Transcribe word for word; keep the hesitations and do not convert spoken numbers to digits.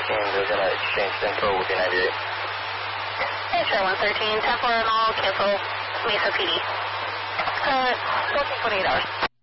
thirteen, they're going to exchange info with the ninety-eight. Hey, Sure one thirteen, ten four and all, cancel Mesa P D. Uh, fourteen, twenty-eight hours.